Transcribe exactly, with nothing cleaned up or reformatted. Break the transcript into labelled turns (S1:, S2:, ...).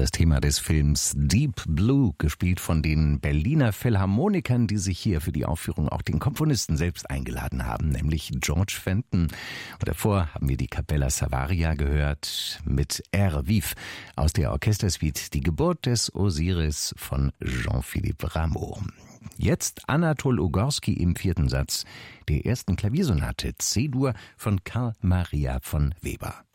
S1: das Thema des Films Deep Blue, gespielt von den Berliner Philharmonikern, die sich hier für die Aufführung auch den Komponisten selbst eingeladen haben, nämlich George Fenton. Und davor haben wir die Capella Savaria gehört mit Air Vive aus der Orchestersuite Die Geburt des Osiris von Jean-Philippe Rameau. Jetzt Anatol Ugorski im vierten Satz der ersten Klaviersonate C-Dur von Carl Maria von Weber.